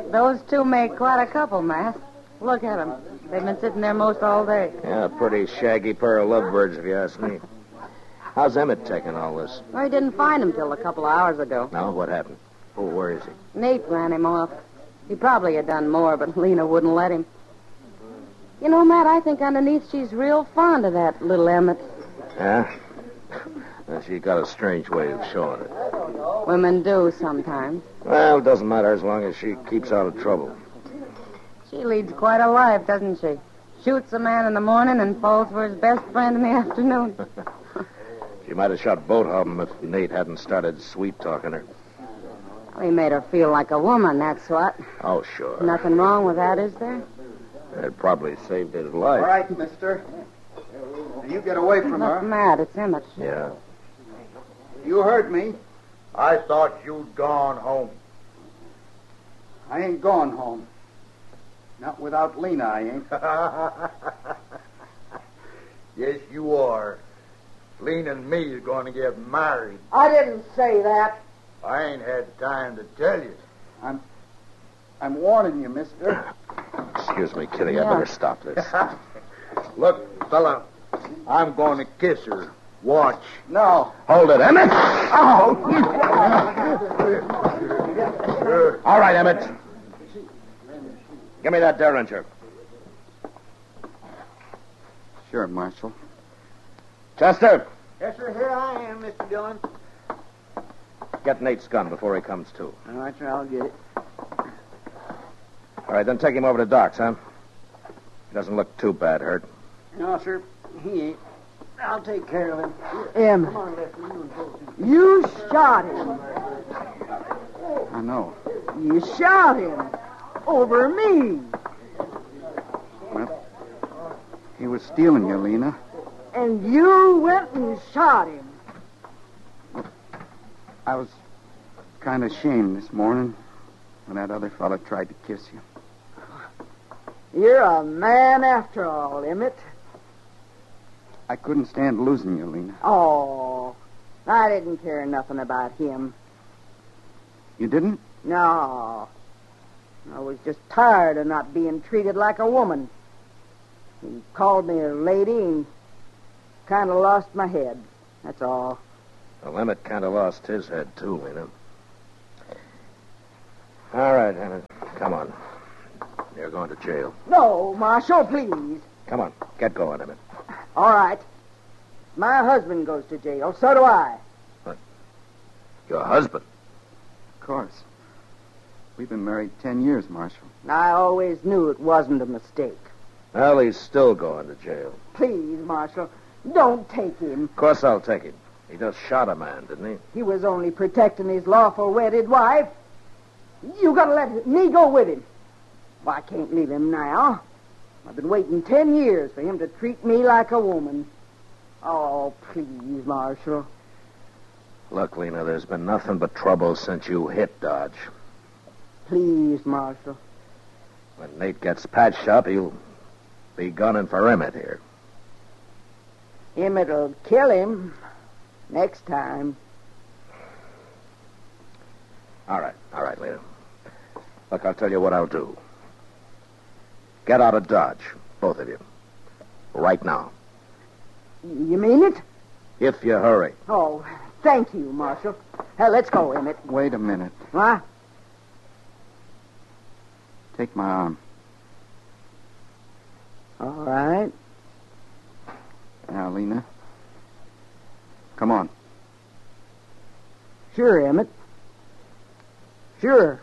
Those two make quite a couple, Matt. Look at them. They've been sitting there most all day. Yeah, a pretty shaggy pair of lovebirds, if you ask me. How's Emmett taking all this? Well, he didn't find him till a couple of hours ago. No, what happened? Oh, where is he? Nate ran him off. He probably had done more, but Lena wouldn't let him. You know, Matt, I think underneath she's real fond of that little Emmett. Yeah? Well, she got a strange way of showing it. Women do sometimes. Well, it doesn't matter as long as she keeps out of trouble. She leads quite a life, doesn't she? Shoots a man in the morning and falls for his best friend in the afternoon. She might have shot both of them if Nate hadn't started sweet-talking her. Well, he made her feel like a woman, that's what. Oh, sure. Nothing wrong with that, is there? It probably saved his life. All right, mister. You get away from Look, her. Matt, it's Emmett. Yeah. You heard me. I thought you'd gone home. I ain't going home. Not without Lena, I ain't. Yes, you are. Lena and me is going to get married. I didn't say that. I ain't had time to tell you. I'm warning you, mister. Excuse me, Kitty. I Yeah. better stop this. Look, fella, I'm going to kiss her. Watch. No. Hold it, Emmett! Oh! All right, Emmett. Give me that derringer. Sure, Marshal. Chester, Yes, sir. Here I am, Mr. Dillon. get Nate's gun before he comes to. All right, sir, I'll get it. All right, then take him over to Doc's, huh? He doesn't look too bad hurt. No, sir, he ain't. I'll take care of him. Emmett, you shot him. I know. You shot him. Over me. Well, he was stealing you, Lena. And you went and shot him. I was kind of ashamed this morning when that other fella tried to kiss you. You're a man after all, Emmett. I couldn't stand losing you, Lena. Oh, I didn't care nothing about him. You didn't? No. I was just tired of not being treated like a woman. He called me a lady and kind of lost my head. That's all. Well, Emmett kind of lost his head, too, Lena. All right, Emmett. Come on. You're going to jail. No, Marshal, please. Come on. Get going, Emmett. All right. My husband goes to jail. So do I. Your husband? Of course. We've been married 10 years, Marshal. I always knew it wasn't a mistake. Well, he's still going to jail. Please, Marshal, don't take him. Of course I'll take him. He just shot a man, didn't he? He was only protecting his lawful wedded wife. You gotta let me go with him. Well, I can't leave him now. I've been waiting 10 years for him to treat me like a woman. Oh, please, Marshal. Look, Lena, there's been nothing but trouble since you hit Dodge. Please, Marshal. When Nate gets patched up, he'll be gunning for Emmett here. Emmett'll kill him next time. All right, Lena. Look, I'll tell you what I'll do. Get out of Dodge, both of you. Right now. You mean it? If you hurry. Oh, thank you, Marshal. Let's go, Emmett. Wait a minute. What? Take my arm. All right. Now, Lena. Come on. Sure, Emmett. Sure.